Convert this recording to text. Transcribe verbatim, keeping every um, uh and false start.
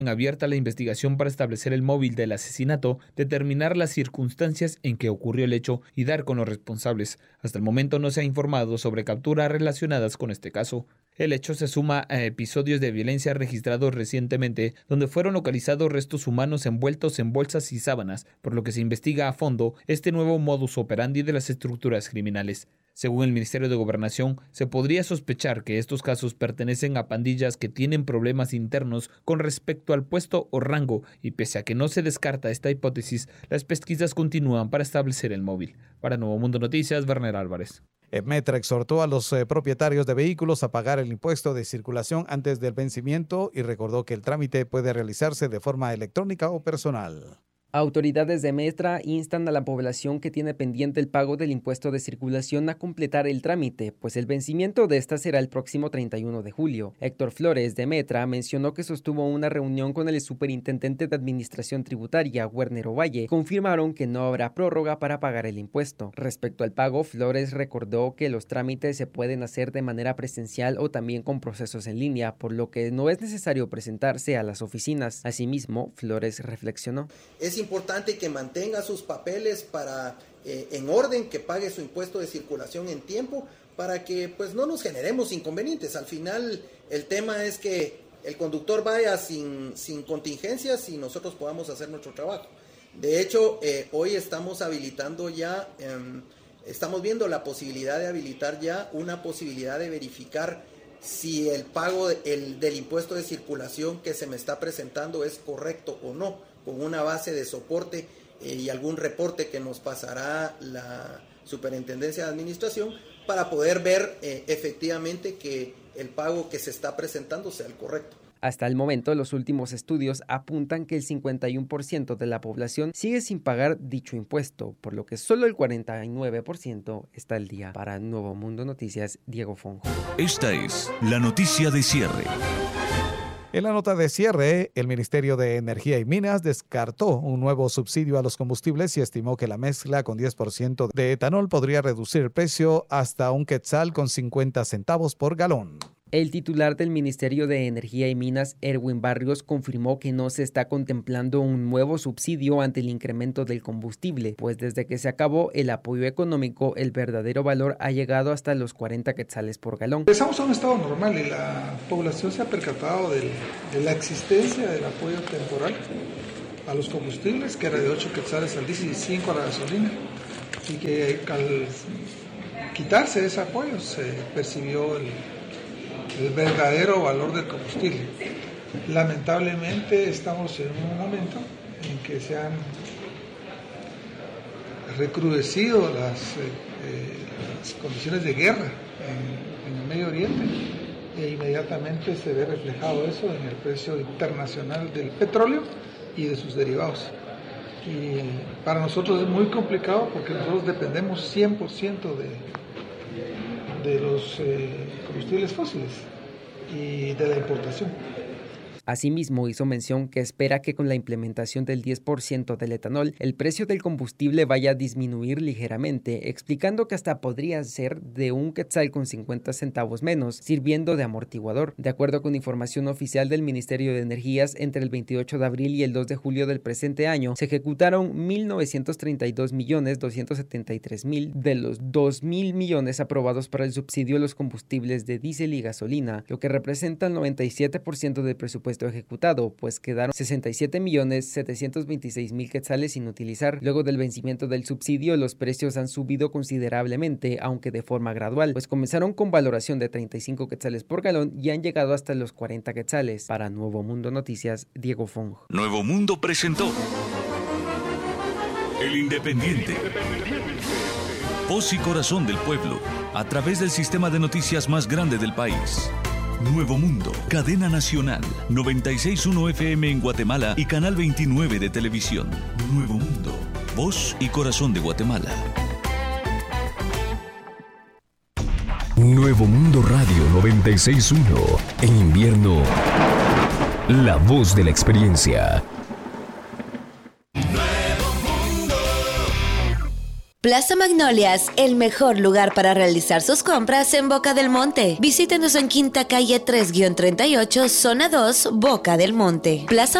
abierta la investigación para establecer el móvil del asesinato, determinar las circunstancias en que ocurrió el hecho y dar con los responsables. Hasta el momento no se ha informado sobre capturas relacionadas con este caso. El hecho se suma a episodios de violencia registrados recientemente, donde fueron localizados restos humanos envueltos en bolsas y sábanas, por lo que se investiga a fondo este nuevo modus operandi de las estructuras criminales. Según el Ministerio de Gobernación, se podría sospechar que estos casos pertenecen a pandillas que tienen problemas internos con respecto al puesto o rango, y pese a que no se descarta esta hipótesis, las pesquisas continúan para establecer el móvil. Para Nuevo Mundo Noticias, Werner Álvarez. EPMETRA exhortó a los eh, propietarios de vehículos a pagar el impuesto de circulación antes del vencimiento y recordó que el trámite puede realizarse de forma electrónica o personal. Autoridades de EPMETRA instan a la población que tiene pendiente el pago del impuesto de circulación a completar el trámite, pues el vencimiento de esta será el próximo treinta y uno de julio. Héctor Flores, de EPMETRA, mencionó que sostuvo una reunión con el superintendente de Administración Tributaria, Werner Ovalle. Confirmaron que no habrá prórroga para pagar el impuesto. Respecto al pago, Flores recordó que los trámites se pueden hacer de manera presencial o también con procesos en línea, por lo que no es necesario presentarse a las oficinas. Asimismo, Flores reflexionó. Es importante que mantenga sus papeles para eh, en orden, que pague su impuesto de circulación en tiempo, para que pues no nos generemos inconvenientes. Al final el tema es que el conductor vaya sin, sin contingencias y nosotros podamos hacer nuestro trabajo. De hecho, eh, hoy estamos habilitando ya, eh, estamos viendo la posibilidad de habilitar ya una posibilidad de verificar si el pago de, el, del impuesto de circulación que se me está presentando es correcto o no, con una base de soporte eh, y algún reporte que nos pasará la Superintendencia de Administración para poder ver eh, efectivamente que el pago que se está presentando sea el correcto. Hasta el momento, los últimos estudios apuntan que el cincuenta y uno por ciento de la población sigue sin pagar dicho impuesto, por lo que solo el cuarenta y nueve por ciento está al día. Para Nuevo Mundo Noticias, Diego Fonjo. Esta es la noticia de cierre. En la nota de cierre, el Ministerio de Energía y Minas descartó un nuevo subsidio a los combustibles y estimó que la mezcla con diez por ciento de etanol podría reducir el precio hasta un quetzal con cincuenta centavos por galón. El titular del Ministerio de Energía y Minas, Erwin Barrios, confirmó que no se está contemplando un nuevo subsidio ante el incremento del combustible, pues desde que se acabó el apoyo económico, el verdadero valor ha llegado hasta los cuarenta quetzales por galón. Empezamos a un estado normal y la población se ha percatado del, de la existencia del apoyo temporal a los combustibles, que era de ocho quetzales al diésel y cinco a la gasolina, y que al quitarse ese apoyo se percibió el el verdadero valor del combustible. Lamentablemente estamos en un momento en que se han recrudecido las, eh, las condiciones de guerra en, en el Medio Oriente e inmediatamente se ve reflejado eso en el precio internacional del petróleo y de sus derivados. Y para nosotros es muy complicado porque nosotros dependemos cien por ciento de de los eh, combustibles fósiles y de la importación. Asimismo, hizo mención que espera que con la implementación del diez por ciento del etanol, el precio del combustible vaya a disminuir ligeramente, explicando que hasta podría ser de un quetzal con cincuenta centavos menos, sirviendo de amortiguador. De acuerdo con información oficial del Ministerio de Energías, entre el veintiocho de abril y el dos de julio del presente año, se ejecutaron mil novecientos treinta y dos millones doscientos setenta y tres mil de los dos mil millones aprobados para el subsidio a los combustibles de diésel y gasolina, lo que representa el noventa y siete por ciento del presupuesto ejecutado, pues quedaron sesenta y siete millones setecientos veintiséis mil quetzales sin utilizar. Luego del vencimiento del subsidio, los precios han subido considerablemente, aunque de forma gradual, pues comenzaron con valoración de treinta y cinco quetzales por galón y han llegado hasta los cuarenta quetzales. Para Nuevo Mundo Noticias, Diego Fong. Nuevo Mundo presentó El Independiente. Voz y corazón del pueblo, a través del sistema de noticias más grande del país. Nuevo Mundo, cadena nacional, noventa y seis punto uno F M en Guatemala y canal veintinueve de televisión. Nuevo Mundo, voz y corazón de Guatemala. Nuevo Mundo Radio noventa y seis punto uno. En invierno, la voz de la experiencia. Plaza Magnolias, el mejor lugar para realizar sus compras en Boca del Monte. Visítenos en Quinta Calle tres treinta y ocho, Zona dos, Boca del Monte. Plaza